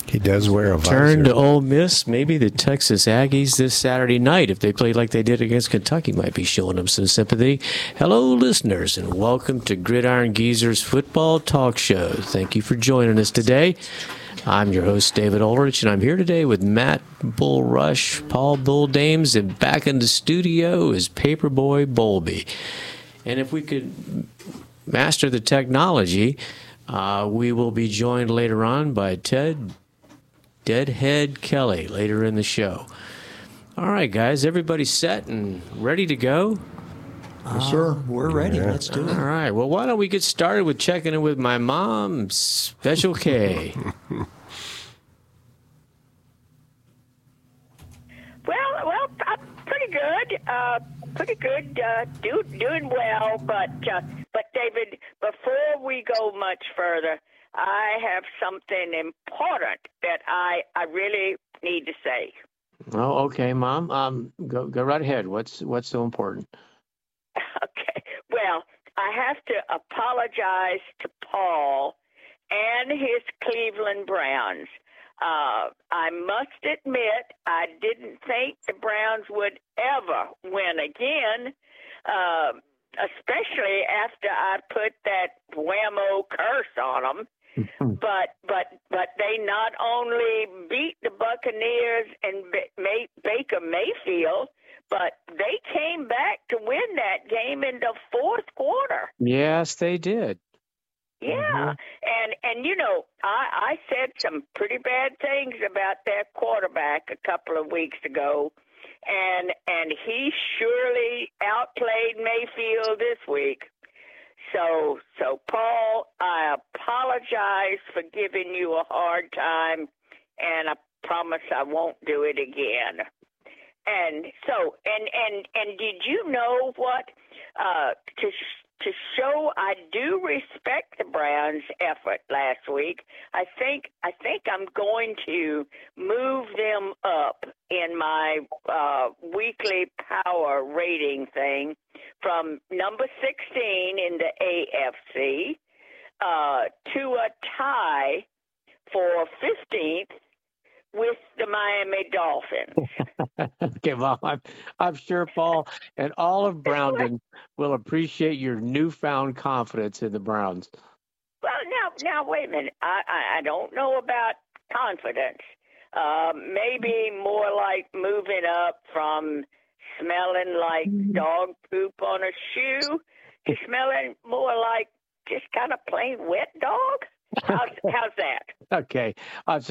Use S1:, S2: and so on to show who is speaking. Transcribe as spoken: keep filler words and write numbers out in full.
S1: He does wear a visor.
S2: Turn to Ole Miss. Maybe the Texas Aggies this Saturday night, if they play like they did against Kentucky, might be showing them some sympathy. Hello, listeners, and welcome to Gridiron Geezers Football Talk Show. Thank you for joining us today. I'm your host, David Ulrich, and I'm here today with Matt Bull Rush, Paul Bull Dames, and back in the studio is Paperboy Bowlby. And if we could master the technology, uh, we will be joined later on by Ted Deadhead Kelly later in the show. All right, guys, everybody set and ready to go?
S3: Yes, sir. Uh, we're ready.
S1: Yeah.
S3: Let's do it.
S2: All right. Well, why don't we get started with checking in with my mom, Special K.
S4: Well, well, I'm pretty good. Uh, pretty good. Uh, do, doing well. But, uh, but David, before we go much further, I have something important that I, I really need to say.
S2: Oh, okay, Mom. Um, go go right ahead. What's what's so important?
S4: Okay. Well, I have to apologize to Paul and his Cleveland Browns. Uh, I must admit, I didn't think the Browns would ever win again, uh, especially after I put that whammo curse on them. But but but they not only beat the Buccaneers and ba- Baker Mayfield, but they came back to win that game in the fourth quarter.
S2: Yes, they did.
S4: Yeah,
S2: Mm-hmm.
S4: and and you know, I, I said some pretty bad things about their quarterback a couple of weeks ago, and and he surely outplayed Mayfield this week. So, so Paul, I apologize for giving you a hard time, and I promise I won't do it again. And so, and and and did you know what? Uh, to to show I do respect the Browns' effort last week, I think I think I'm going to move them up in my uh, weekly power rating thing from number sixteen in the A F C uh, to a tie for fifteenth with the Miami Dolphins.
S2: Okay, well, I'm, I'm sure Paul and all of Browndon will appreciate your newfound confidence in the Browns.
S4: Well, now, now, wait a minute. I, I, I don't know about confidence. Uh, maybe more like moving up from smelling like dog poop on a shoe to smelling more like just kind of plain wet dog. How's, how's that?
S2: Okay. Uh,